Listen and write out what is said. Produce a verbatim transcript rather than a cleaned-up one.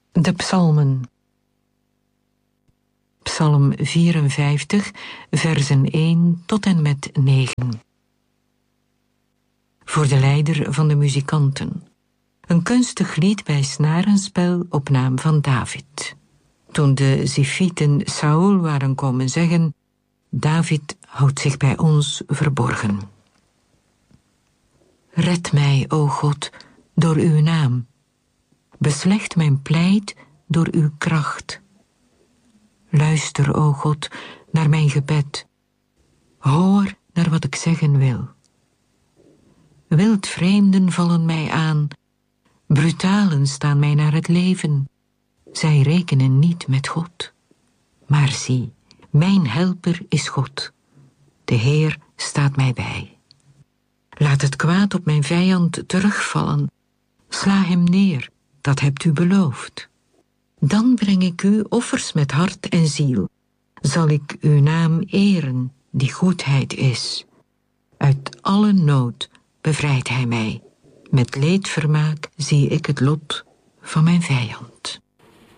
De psalmen. Psalm vierenvijftig, versen één tot en met negen. Voor de leider van de muzikanten. Een kunstig lied bij snarenspel op naam van David. Toen de Zifieten Saul waren komen zeggen: David houdt zich bij ons verborgen. Red mij, o God, door uw naam. Beslecht mijn pleit door uw kracht. Luister, o God, naar mijn gebed. Hoor naar wat ik zeggen wil. Wildvreemden vallen mij aan. Brutalen staan mij naar het leven. Zij rekenen niet met God. Maar zie, mijn helper is God. De Heer staat mij bij. Laat het kwaad op mijn vijand terugvallen. Sla hem neer, dat hebt u beloofd. Dan breng ik u offers met hart en ziel. Zal ik uw naam eren, die goedheid is. Uit alle nood bevrijdt hij mij. Met leedvermaak zie ik het lot van mijn vijand.